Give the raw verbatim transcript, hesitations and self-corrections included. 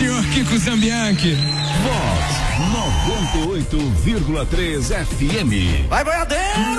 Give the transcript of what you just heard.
senhor Kiko Zambianchi. Vox noventa e oito vírgula três F M. Vai, boiadeiro!